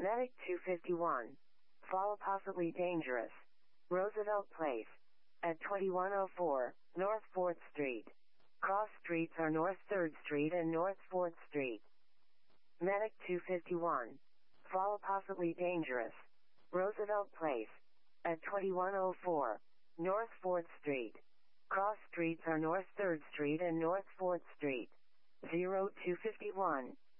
Medic 251. Fall possibly dangerous. Roosevelt Place. At 2104, North 4th Street. Cross streets are North 3rd Street and North 4th Street. Medic 251. Fall possibly dangerous. Roosevelt Place. At 2104, North 4th Street. Cross streets are North 3rd Street and North 4th Street. 0251.